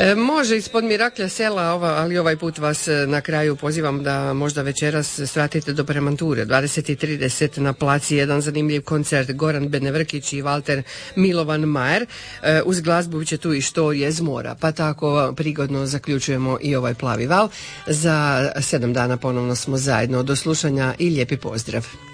Može ispod Miraklja sela, ali ovaj put vas na kraju pozivam da možda večeras svratite do Premanture. 20:30 na placi jedan zanimljiv koncert, Goran Benevrkić i Valter Milovan Majer. Uz glazbu bit će tu i Štorije z mora, pa tako prigodno zaključujemo i ovaj plavi val. Za 7 dana ponovno smo zajedno. Do slušanja i lijepi pozdrav.